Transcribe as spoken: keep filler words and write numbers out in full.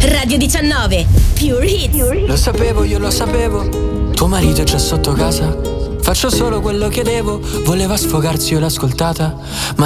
Radio diciannove, Pure Hits. Lo sapevo, io lo sapevo. Tuo marito è già sotto casa. Faccio solo quello che devo. Voleva sfogarsi, io l'ho ascoltata. Ma